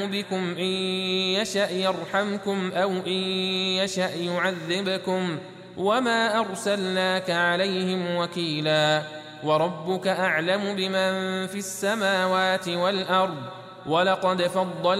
بكم إن يشأ يرحمكم أو إن يشأ يعذبكم وما أرسلناك عليهم وكيلا وربك أعلم بمن في السماوات والأرض ولقد فضلنا